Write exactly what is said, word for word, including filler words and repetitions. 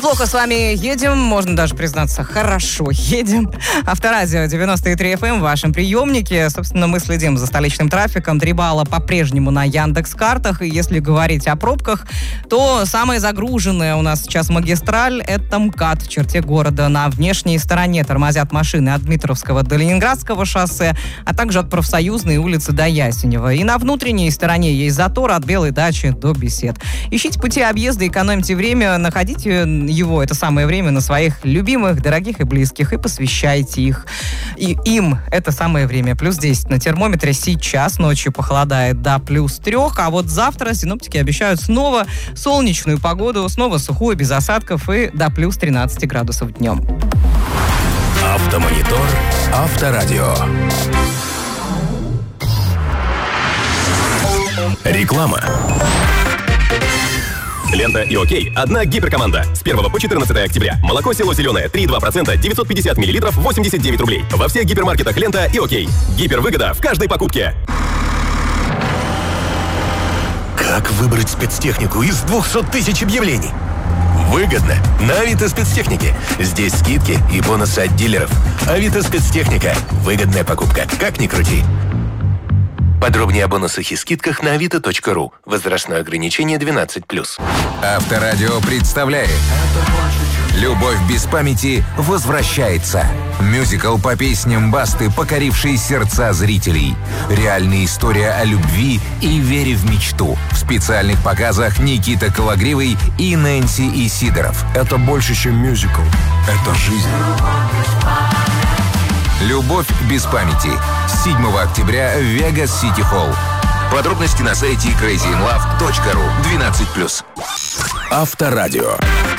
Неплохо с вами едем, можно даже признаться, хорошо едем. Авторадио девяносто три эф эм в вашем приемнике. Собственно, мы следим за столичным трафиком. Три балла по-прежнему на Яндекс.Картах. И если говорить о пробках, то самая загруженная у нас сейчас магистраль — это МКАД в черте города. На внешней стороне тормозят машины от Дмитровского до Ленинградского шоссе, а также от Профсоюзной улицы до Ясенева. И на внутренней стороне есть затор от Белой дачи до Бесед. Ищите пути объезда, экономьте время, находите его, это самое время, на своих любимых, дорогих и близких, и посвящайте их. И им это самое время. Плюс десять на термометре сейчас, ночью похолодает до плюс трех, а вот завтра синоптики обещают снова солнечную погоду, снова сухую, без осадков и до плюс тринадцать градусов днем. Автомонитор, Авторадио. Реклама. Лента и Окей. Одна гиперкоманда. С первого по четырнадцатое октября. Молоко село зеленое. три и два процента. девятьсот пятьдесят миллилитров. восемьдесят девять рублей. Во всех гипермаркетах Лента и Окей. Гипервыгода в каждой покупке. Как выбрать спецтехнику из двухсот тысяч объявлений? Выгодно. На Авито спецтехники. Здесь скидки и бонусы от дилеров. Авито спецтехника. Выгодная покупка. Как ни крути. Подробнее о бонусах и скидках на авито точка ру. Возрастное ограничение двенадцать плюс. Авторадио представляет «Любовь без памяти» возвращается. Мюзикл по песням Басты, покоривший сердца зрителей. Реальная история о любви и вере в мечту. В специальных показах Никита Кологривый и Нэнси Исидоров. Это больше, чем мюзикл. Это жизнь. «Любовь без памяти». С седьмого октября в Вегас Сити Холл. Подробности на сайте крейзи ин лав точка ру. двенадцать плюс. Авторадио.